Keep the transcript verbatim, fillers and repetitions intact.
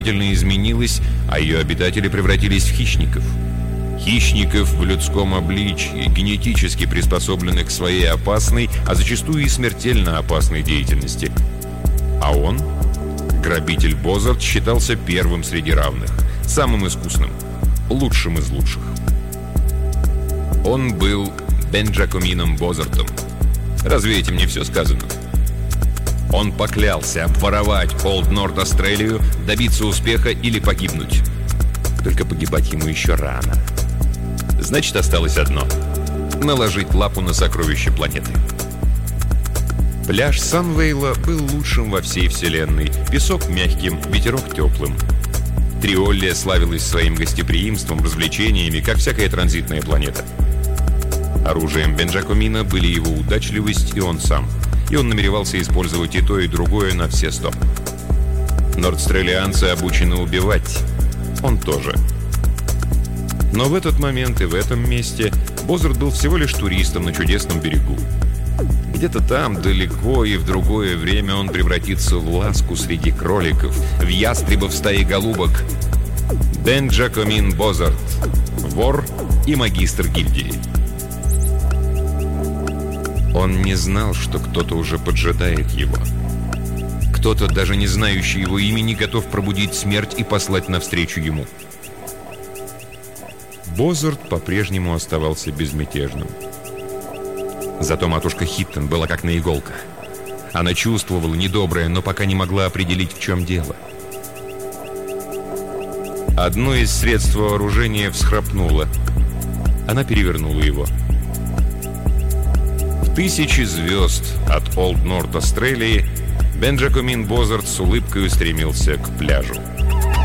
изменилась, а ее обитатели превратились в хищников. Хищников в людском обличье, генетически приспособленных к своей опасной, а зачастую и смертельно опасной деятельности. А он, грабитель Бозарт, считался первым среди равных, самым искусным, лучшим из лучших. Он был Бенджакомином Бозартом. Разве этим не все сказано? Он поклялся обворовать Олд Норт Австралию, добиться успеха или погибнуть. Только погибать ему еще рано. Значит, осталось одно — наложить лапу на сокровища планеты. Пляж Санвейла был лучшим во всей вселенной. Песок мягким, ветерок теплым. Триоллия славилась своим гостеприимством, развлечениями, как всякая транзитная планета. Оружием Бенджакомина были его удачливость и он сам. И он намеревался использовать и то, и другое на все сто. Нордстрелианцы обучены убивать. Он тоже. Но в этот момент и в этом месте Бозарт был всего лишь туристом на чудесном берегу. Где-то там, далеко и в другое время он превратится в ласку среди кроликов, в ястреба в стае голубок. Бенджакомин Бозарт, вор и магистр гильдии. Он не знал, что кто-то уже поджидает его. Кто-то, даже не знающий его имени, готов пробудить смерть и послать навстречу ему. Бозарт по-прежнему оставался безмятежным. Зато матушка Хиттон была как на иголках. Она чувствовала недоброе, но пока не могла определить, в чем дело. Одно из средств вооружения всхрапнуло. Она перевернула его. В тысячи звезд от Олд Норт Австралии Бенджакомин Бозарт с улыбкой устремился к пляжу.